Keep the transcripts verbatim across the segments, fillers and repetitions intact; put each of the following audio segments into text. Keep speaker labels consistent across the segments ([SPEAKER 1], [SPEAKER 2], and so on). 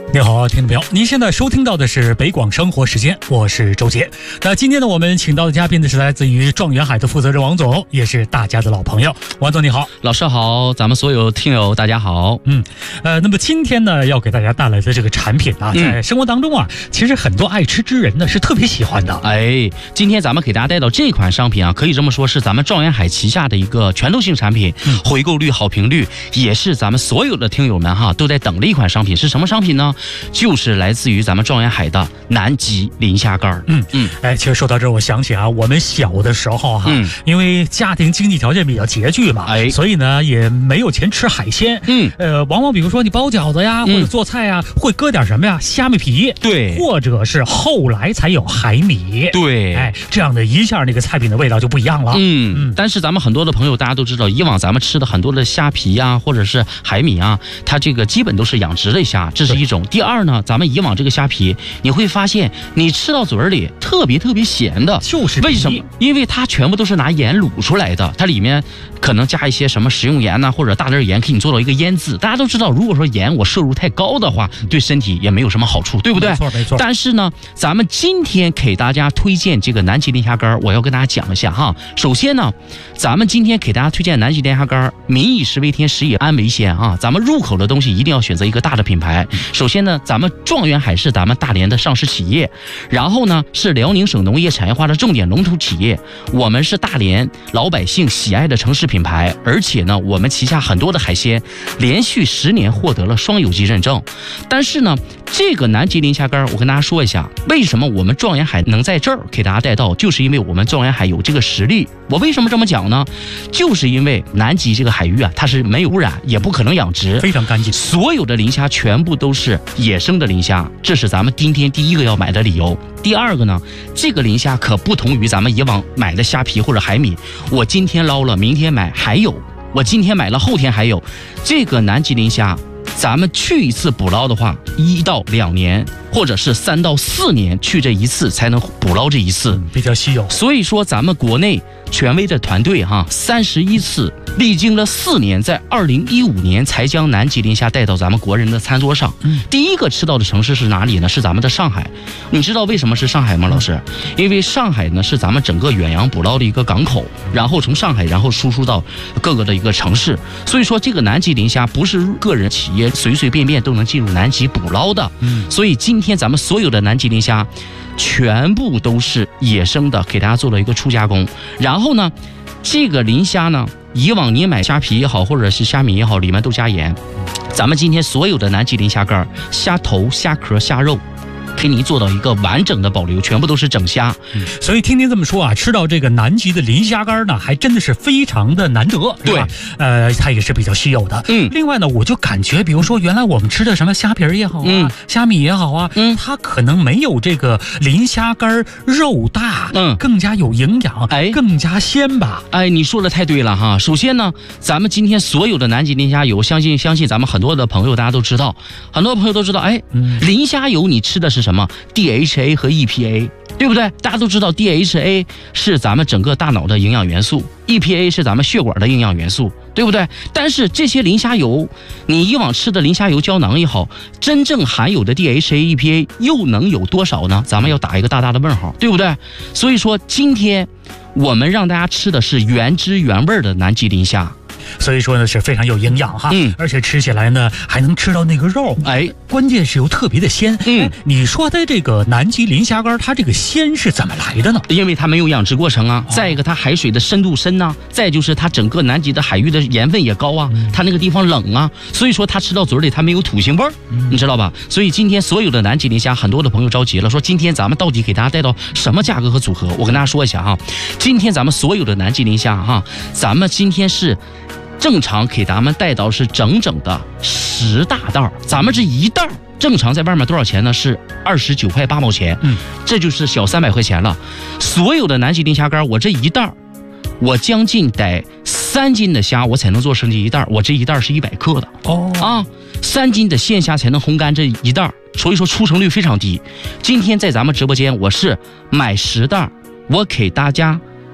[SPEAKER 1] 你好，听众朋友，您现在收听到的是北广生活时间，我是周杰。那今天呢，我们请到的嘉宾呢是来自于状元海的负责人王总，也是大家的老朋友。王总你好。
[SPEAKER 2] 老师好，咱们所有听友大家好。
[SPEAKER 1] 嗯，呃，那么今天呢，要给大家带来的这个产品啊，在生活当中啊，嗯、其实很多爱吃之人呢是特别喜欢的。
[SPEAKER 2] 哎，今天咱们给大家带到这款商品啊，可以这么说是咱们状元海旗下的一个拳头性产品，嗯、回购率、好评率，也是咱们所有的听友们哈都在等的一款商品。是什么商品呢？就是来自于咱们状元海的南极磷虾干。
[SPEAKER 1] 嗯嗯，哎，其实说到这儿，我想起啊，我们小的时候哈、啊，嗯、因为家庭经济条件比较拮据嘛，哎，所以呢也没有钱吃海鲜。嗯，呃，往往比如说你包饺子呀，或者做菜呀，嗯、会搁点什么呀？虾米皮，
[SPEAKER 2] 对，
[SPEAKER 1] 或者是后来才有海米，
[SPEAKER 2] 对，
[SPEAKER 1] 哎，这样的一下那个菜品的味道就不一样了。
[SPEAKER 2] 嗯嗯，但是咱们很多的朋友大家都知道，以往咱们吃的很多的虾皮呀，或者是海米啊，它这个基本都是养殖类虾，这是一种。第二呢，咱们以往这个虾皮，你会发现你吃到嘴里特别特别咸的，
[SPEAKER 1] 就是
[SPEAKER 2] 为什么？因为它全部都是拿盐卤出来的，它里面可能加一些什么食用盐呐、啊，或者大粒盐，给你做到一个腌制。大家都知道，如果说盐我摄入太高的话，对身体也没有什么好处，对不对？
[SPEAKER 1] 没错没错。
[SPEAKER 2] 但是呢，咱们今天给大家推荐这个南极磷虾干，我要跟大家讲一下哈。首先呢，咱们今天给大家推荐南极磷虾干，民以食为天，食以安为先啊。咱们入口的东西一定要选择一个大的品牌。首先呢，咱们状元海是咱们大连的上市企业，然后呢是辽宁省农业产业化的重点龙头企业，我们是大连老百姓喜爱的城市品牌，而且呢我们旗下很多的海鲜连续十年获得了双有机认证。但是呢，这个南极磷虾干，我跟大家说一下，为什么我们状元海能在这儿给大家带到，就是因为我们状元海有这个实力。我为什么这么讲呢？就是因为南极这个海域啊，它是没有污染，也不可能养殖，
[SPEAKER 1] 非常干净，
[SPEAKER 2] 所有的磷虾全部都是野生的磷虾，这是咱们今天第一个要买的理由。第二个呢，这个磷虾可不同于咱们以往买的虾皮或者海米，我今天捞了，明天买还有，我今天买了，后天还有。这个南极磷虾，咱们去一次捕捞的话，一到两年，或者是三到四年去这一次才能捕捞这一次，
[SPEAKER 1] 嗯、比较稀有。
[SPEAKER 2] 所以说，咱们国内权威的团队哈，三十一次，历经了四年，在二零一五年才将南极磷虾带到咱们国人的餐桌上。嗯，第一个吃到的城市是哪里呢？是咱们的上海。你知道为什么是上海吗，老师？因为上海呢是咱们整个远洋捕捞的一个港口，然后从上海然后输出到各个的一个城市。所以说，这个南极磷虾不是个人企业随随便便都能进入南极捕捞的。嗯，所以今天咱们所有的南极磷虾全部都是野生的，给大家做了一个初加工。然后呢，这个磷虾呢，以往你买虾皮也好，或者是虾米也好，里面都加盐。咱们今天所有的南极磷虾干，虾头、虾壳、虾肉，给你做到一个完整的保留，全部都是整虾。
[SPEAKER 1] 嗯、所以听您这么说啊，吃到这个南极的磷虾干呢，还真的是非常的难得，是吧？对，呃，它也是比较稀有的。嗯，另外呢，我就感觉，比如说原来我们吃的什么虾皮儿也好啊，嗯、虾米也好啊，嗯，它可能没有这个磷虾干肉大，嗯，更加有营养，哎，更加鲜吧？
[SPEAKER 2] 哎，你说的太对了哈。首先呢，咱们今天所有的南极磷虾油，相信相信咱们很多的朋友大家都知道，很多朋友都知道，哎，嗯、磷虾油你吃的是什么 D H A 和 E P A， 对不对？大家都知道 D H A 是咱们整个大脑的营养元素， E P A 是咱们血管的营养元素，对不对？但是这些磷虾油，你以往吃的磷虾油胶囊也好，真正含有的 D H A、E P A 又能有多少呢？咱们要打一个大大的问号，对不对？所以说今天我们让大家吃的是原汁原味的南极磷虾。
[SPEAKER 1] 所以说呢是非常有营养哈，嗯，而且吃起来呢还能吃到那个肉，哎，关键是又特别的鲜。嗯，你说的这个南极磷虾干，它这个鲜是怎么来的呢？
[SPEAKER 2] 因为它没有养殖过程啊，哦、再一个它海水的深度深呐、啊，再就是它整个南极的海域的盐分也高啊，嗯、它那个地方冷啊，所以说它吃到嘴里它没有土腥味儿，嗯、你知道吧？所以今天所有的南极磷虾，很多的朋友着急了，说今天咱们到底给大家带到什么价格和组合？我跟大家说一下哈，今天咱们所有的南极磷虾哈，咱们今天是。正常给咱们带到是整整的十大袋，咱们这一袋正常在外面多少钱呢？是二十九块八毛钱，嗯，这就是小三百块钱了。所有的南极磷虾干，我这一袋，我将近得三斤的虾，我才能做成这一袋，我这一袋是一百克的哦啊，三斤的鲜虾才能烘干这一袋，所以说出成率非常低。今天在咱们直播间，我是买十袋，我给大家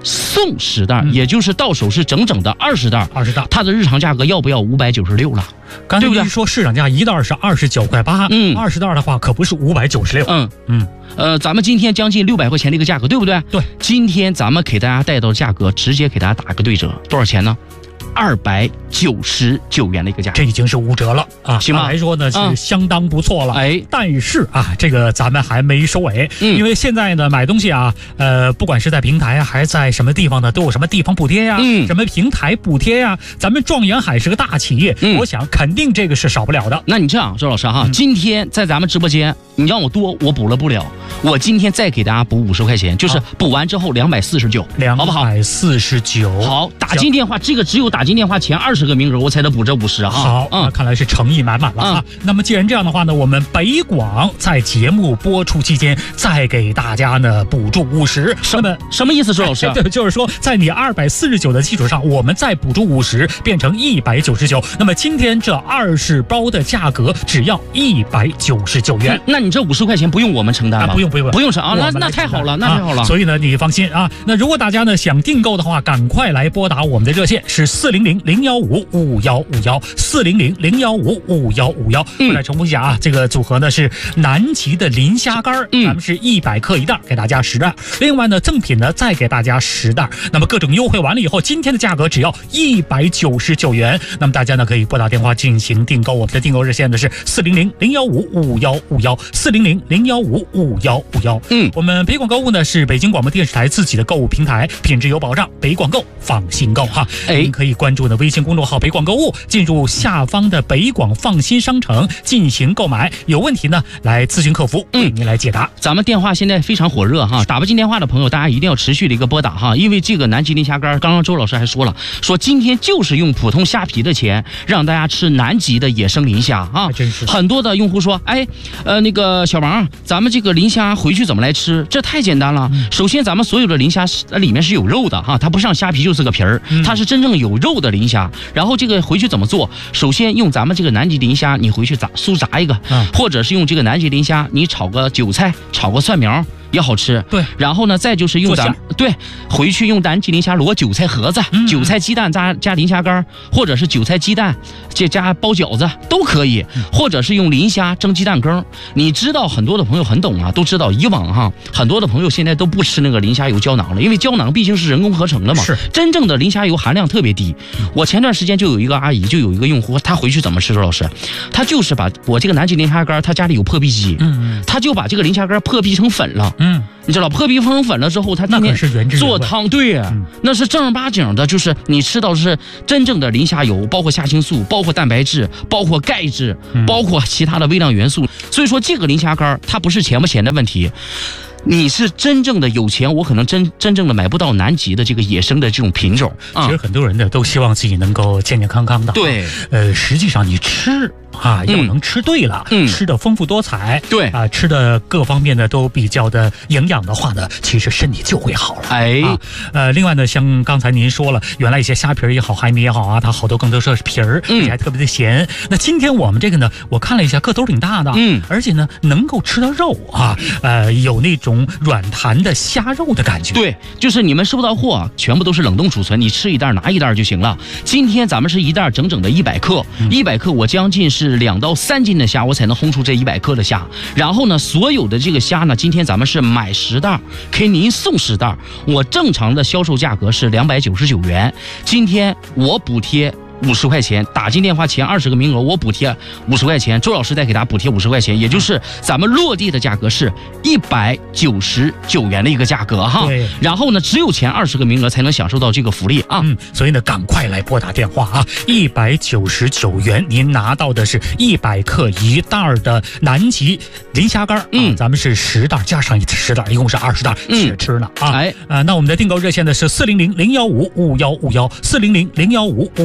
[SPEAKER 2] 送十袋，嗯、也就是到手是整整的二十袋，
[SPEAKER 1] 二十袋，
[SPEAKER 2] 它的日常价格要不要五百九十六了？
[SPEAKER 1] 刚才您说市场价一袋是二十九块八，嗯，二十袋的话可不是五百九十六，
[SPEAKER 2] 嗯嗯，呃，咱们今天将近六百块钱的一个价格，对不对？
[SPEAKER 1] 对，
[SPEAKER 2] 今天咱们给大家带到的价格，直接给大家打个对折，多少钱呢？二百九十九元的一个价格，
[SPEAKER 1] 这已经是五折了啊！
[SPEAKER 2] 行吧，
[SPEAKER 1] 来说呢是相当不错了。
[SPEAKER 2] 哎、嗯，
[SPEAKER 1] 但是啊，这个咱们还没收尾，嗯、因为现在呢买东西啊，呃，不管是在平台啊，还是在什么地方呢，都有什么地方补贴呀、啊，嗯，什么平台补贴呀、啊。咱们状元海是个大企业，嗯、我想肯定这个是少不了的。
[SPEAKER 2] 那你这样，周老师哈，嗯、今天在咱们直播间，你让我多，我补了不了，我今天再给大家补五十块钱，就是补完之后两百四十九，好不好？
[SPEAKER 1] 两百四十九，
[SPEAKER 2] 好，打进电话，这个只有打进电话前二十个名额，我才能补这五十啊！
[SPEAKER 1] 好，嗯，看来是诚意满满了啊。嗯、那么既然这样的话呢，我们北广在节目播出期间再给大家呢补助五十。
[SPEAKER 2] 那么什么意思，周老师？
[SPEAKER 1] 对，就是说在你二百四十九的基础上，我们再补助五十，变成一百九十九。那么今天这二十包的价格只要一百九十九元。
[SPEAKER 2] 嗯、那你这五十块钱不用我们承担吗？
[SPEAKER 1] 啊、不用，不用，
[SPEAKER 2] 不用承啊！那那太好了，那太好了。
[SPEAKER 1] 啊、所以呢，你放心啊。那如果大家呢想订购的话，赶快来拨打我们的热线是四零零零幺五五幺五幺四零零零幺五五幺五幺。我来重复一下啊，这个组合呢是南极的磷虾干，嗯、咱们是一百克一袋，给大家十袋。另外呢，赠品呢再给大家十袋。那么各种优惠完了以后，今天的价格只要一百九十九元。那么大家呢可以拨打电话进行订购，我们的订购热线呢是四零零零幺五五幺五幺四零零零幺五五幺五幺。嗯，我们北广购物呢是北京广播电视台自己的购物平台，品质有保障，北广购放心购哈。哎，您可以关注的微信公众号北广购物，进入下方的北广放心商城进行购买。有问题呢来咨询客服，为您来解答。
[SPEAKER 2] 嗯、咱们电话现在非常火热哈，打不进电话的朋友，大家一定要持续的一个拨打哈，因为这个南极磷虾干，刚刚周老师还说了，说今天就是用普通虾皮的钱让大家吃南极的野生磷虾啊，
[SPEAKER 1] 真是
[SPEAKER 2] 很多的用户说，哎，呃，那个小王，咱们这个磷虾回去怎么来吃？这太简单了。嗯、首先，咱们所有的磷虾里面是有肉的哈，它不像虾皮就是个皮儿，嗯、它是真正有肉的磷虾。然后这个回去怎么做？首先用咱们这个南极磷虾，你回去炸酥炸一个，嗯、或者是用这个南极磷虾，你炒个韭菜，炒个蒜苗。也好吃，
[SPEAKER 1] 对。
[SPEAKER 2] 然后呢，再就是用咱对回去用南极磷虾裸韭菜盒子，嗯、韭菜鸡蛋加加磷虾干，或者是韭菜鸡蛋这加包饺子都可以，嗯、或者是用磷虾蒸鸡蛋羹。你知道很多的朋友很懂啊，都知道以往哈，很多的朋友现在都不吃那个磷虾油胶囊了，因为胶囊毕竟是人工合成的嘛，
[SPEAKER 1] 是
[SPEAKER 2] 真正的磷虾油含量特别低。嗯、我前段时间就有一个阿姨，就有一个用户，她回去怎么吃？周老师，她就是把我这个南极磷虾干，她家里有破壁机，嗯，她就把这个磷虾干破壁成粉了。嗯，你知道破壁成粉了之后，它今天做汤，对，嗯、那是正儿八经的，就是你吃到的是真正的磷虾油，包括虾青素，包括蛋白质，包括钙质，嗯、包括其他的微量元素。所以说，这个磷虾干它不是钱不钱的问题。你是真正的有钱，我可能真真正的买不到南极的这个野生的这种品种。
[SPEAKER 1] 其实很多人呢都希望自己能够健健康康的。
[SPEAKER 2] 对，
[SPEAKER 1] 呃，实际上你吃啊，要能吃对了，嗯、吃的丰富多彩，
[SPEAKER 2] 对
[SPEAKER 1] 啊，吃的各方面呢都比较的营养的话呢，其实身体就会好了。
[SPEAKER 2] 哎，
[SPEAKER 1] 啊，呃，另外呢，像刚才您说了，原来一些虾皮也好，海米也好啊，它好多更多是皮儿，而且还特别的咸。嗯、那今天我们这个呢，我看了一下，个头挺大的，嗯，而且呢能够吃到肉啊，呃，有那种软弹的虾肉的感觉。
[SPEAKER 2] 对，就是你们收到货全部都是冷冻储存，你吃一袋拿一袋就行了。今天咱们是一袋整整的一百克，一百克我将近是两到三斤的虾，我才能烘出这一百克的虾。然后呢，所有的这个虾呢，今天咱们是买十袋，给您送十袋。我正常的销售价格是两百九十九元，今天我补贴五十块钱，打进电话前二十个名额，我补贴五十块钱，周老师再给大家补贴五十块钱，也就是咱们落地的价格是一百九十九元的一个价格哈。
[SPEAKER 1] 对。
[SPEAKER 2] 然后呢，只有前二十个名额才能享受到这个福利啊。
[SPEAKER 1] 嗯，所以呢，赶快来拨打电话啊！一百九十九元，您拿到的是一百克一袋的南极磷虾干。嗯、啊，咱们是十袋加上一十袋，一共是二十袋，血吃呢啊！
[SPEAKER 2] 哎，
[SPEAKER 1] 呃，那我们的订购热线呢是四零零零幺五五幺五幺四零零零幺五五幺五。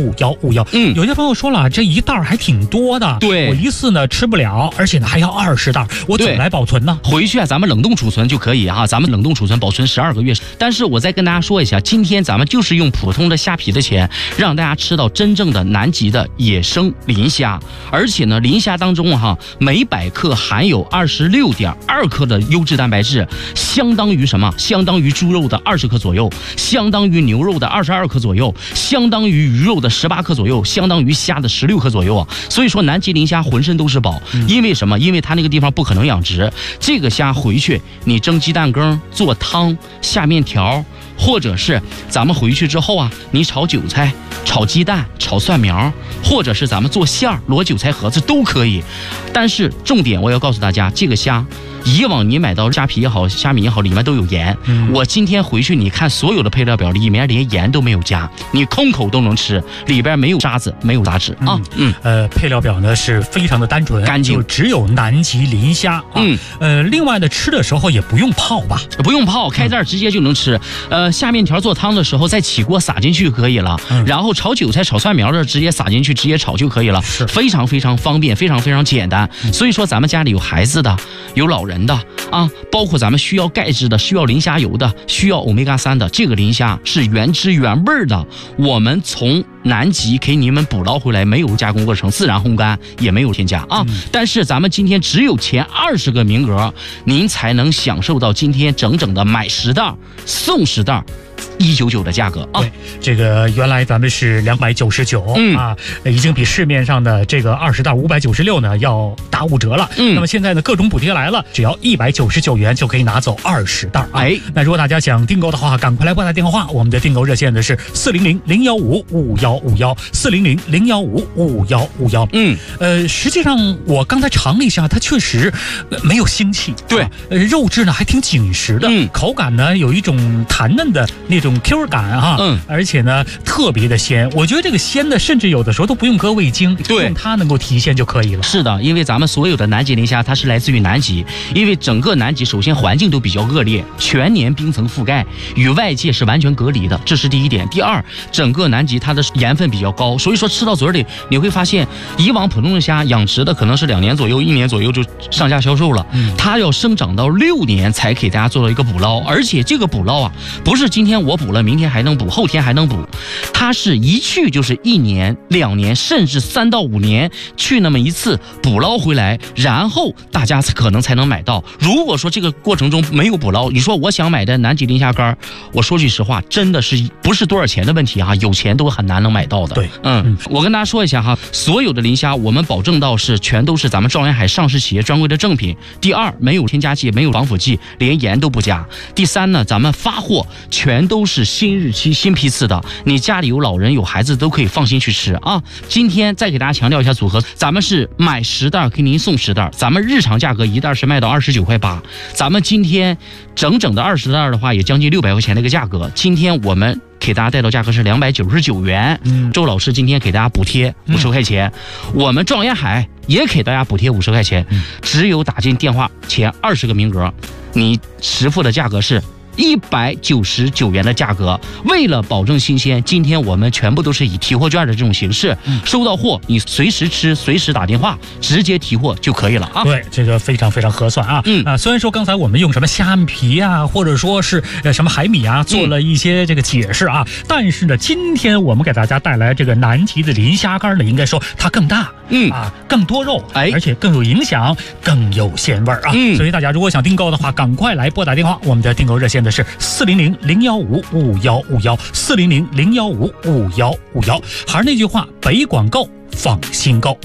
[SPEAKER 1] 五幺。嗯，有些朋友说了，这一袋还挺多的，
[SPEAKER 2] 对，
[SPEAKER 1] 我一次呢吃不了，而且呢还要二十袋，我怎么来保存呢？
[SPEAKER 2] 回去啊，咱们冷冻储存就可以哈、啊，咱们冷冻储存保存十二个月。但是我再跟大家说一下，今天咱们就是用普通的虾皮的钱，让大家吃到真正的南极的野生磷虾，而且呢，磷虾当中哈、啊，每百克含有二十六点二克的优质蛋白质，相当于什么？相当于猪肉的二十克左右，相当于牛肉的二十二克左右，相当于鱼肉的十八克左右，相当于虾的十六克左右啊。所以说，南极磷虾浑身都是宝，因为什么？因为它那个地方不可能养殖，这个虾回去你蒸鸡蛋羹、做汤、下面条，或者是咱们回去之后啊，你炒韭菜、炒鸡蛋、炒蒜苗，或者是咱们做馅儿、裸韭菜盒子都可以。但是重点我要告诉大家，这个虾以往你买到虾皮也好，虾米也好，里面都有盐、嗯、我今天回去你看所有的配料表里面连盐都没有加，你空口都能吃，里边没有渣子，没有杂质、嗯、啊。
[SPEAKER 1] 嗯，呃，配料表呢是非常的单纯
[SPEAKER 2] 干净，
[SPEAKER 1] 就只有南极磷虾啊。嗯，呃，另外呢，吃的时候也不用泡吧？
[SPEAKER 2] 不用泡，开袋直接就能吃。嗯、呃，下面条做汤的时候再起锅撒进去就可以了、嗯，然后炒韭菜、炒蒜苗的直接撒进去，直接炒就可以了，非常非常方便，非常非常简单。嗯、所以说，咱们家里有孩子的，有老人的啊，包括咱们需要钙质的、需要磷虾油的、需要欧米伽三的，这个磷虾是原汁原味的。我们从南极给你们捕捞回来，没有加工过程，自然烘干，也没有添加啊。嗯、但是咱们今天只有前二十个名额，您才能享受到今天整整的买十袋送十袋。一九九的价格啊，
[SPEAKER 1] 对，这个原来咱们是两百九十九啊，已经比市面上的这个二十袋五百九十六呢要打五折了。嗯，那么现在呢，各种补贴来了，只要一百九十九元就可以拿走二十袋。哎，那如果大家想订购的话，赶快来拨打电话，我们的订购热线呢是四零零零幺五五幺五幺四零零零幺五五幺五幺。嗯，呃，实际上我刚才尝了一下，它确实没有腥气，
[SPEAKER 2] 对，
[SPEAKER 1] 啊、呃，肉质呢还挺紧实的，嗯，口感呢有一种弹嫩的那种 Q 感哈，嗯，而且呢特别的鲜，我觉得这个鲜呢，甚至有的时候都不用搁味精，
[SPEAKER 2] 对，
[SPEAKER 1] 用它能够提鲜就可以了。
[SPEAKER 2] 是的，因为咱们所有的南极磷虾，它是来自于南极，因为整个南极首先环境都比较恶劣，全年冰层覆盖，与外界是完全隔离的，这是第一点。第二，整个南极它的盐分比较高，所以说吃到嘴里你会发现，以往普通的虾养殖的可能是两年左右、一年左右就上架销售了，嗯，它要生长到六年才给大家做到一个捕捞，而且这个捕捞啊，不是今天我捕了，明天还能补，后天还能补，它是一去就是一年、两年，甚至三到五年去那么一次捕捞回来，然后大家可能才能买到。如果说这个过程中没有捕捞，你说我想买的南极磷虾干，我说句实话，真的是不是多少钱的问题哈，有钱都很难能买到的。
[SPEAKER 1] 对，
[SPEAKER 2] 嗯，我跟大家说一下哈，所有的磷虾我们保证到是全都是咱们兆元海上市企业专柜的正品。第二，没有添加剂，没有防腐剂，连盐都不加。第三呢，咱们发货全都是新日期、新批次的，你家里有老人有孩子都可以放心去吃啊。今天再给大家强调一下组合，咱们是买十袋给您送十袋，咱们日常价格一袋是卖到二十九块八，咱们今天整整的二十袋的话也将近六百块钱的一个价格，今天我们给大家带到价格是两百九十九元。嗯，周老师今天给大家补贴五十块钱，嗯、我们兆元海也给大家补贴五十块钱，嗯、只有打进电话前二十个名额，你实付的价格是一百九十九元的价格。为了保证新鲜，今天我们全部都是以提货券的这种形式，嗯、收到货你随时吃，随时打电话，直接提货就可以了啊。
[SPEAKER 1] 对，这个非常非常合算啊。嗯啊，虽然说刚才我们用什么虾皮啊，或者说是呃什么海米啊，做了一些这个解释啊，嗯、但是呢，今天我们给大家带来这个南极的磷虾干呢，应该说它更大，嗯啊，更多肉，哎，而且更有营养，更有鲜味啊。嗯，所以大家如果想订购的话，赶快来拨打电话，我们的订购热线的是四零零零幺五五幺五幺四零零零幺五五幺五幺。还是那句话，北广购，放心购。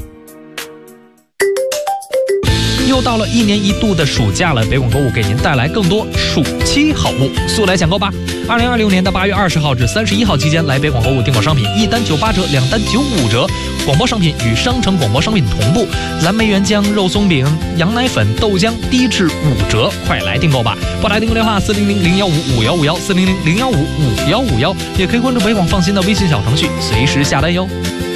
[SPEAKER 3] 又到了一年一度的暑假了，北广购物给您带来更多暑期好物，速来抢购吧！二零二六年的八月二十号至三十一号期间，来北广购物订购商品，一单九八折，两单九五折。广播商品与商城广播商品同步，蓝莓原浆、肉松饼、羊奶粉、豆浆低至五折，快来订购吧！拨打订购电话四零零零幺五五幺五幺四零零零幺五五幺五幺，也可以关注北广放心的微信小程序，随时下单哟。